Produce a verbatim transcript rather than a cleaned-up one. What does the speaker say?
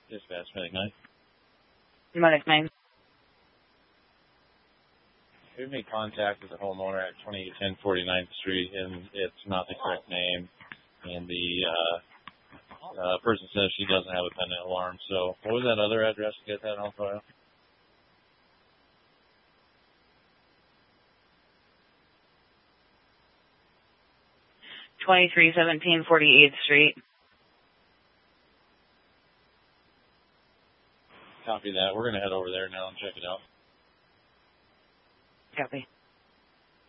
Dispatch, Medic nine. Medic nine. We made contact with the homeowner at twenty-eight ten forty-ninth Street, and it's not the correct name. And the uh, uh, person says she doesn't have a pendant alarm. So what was that other address to get that on file? twenty-three seventeen forty-eighth Street. Copy that. We're going to head over there now and check it out. Copy.